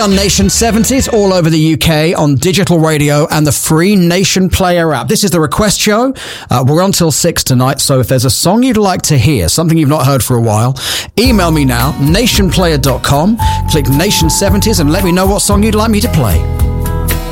on Nation 70s all over the UK on digital radio and the free Nation Player app. This is the request show. We're on till 6 tonight, so if there's a song you'd like to hear, something you've not heard for a while, email me now, nationplayer.com, click Nation 70s and let me know what song you'd like me to play.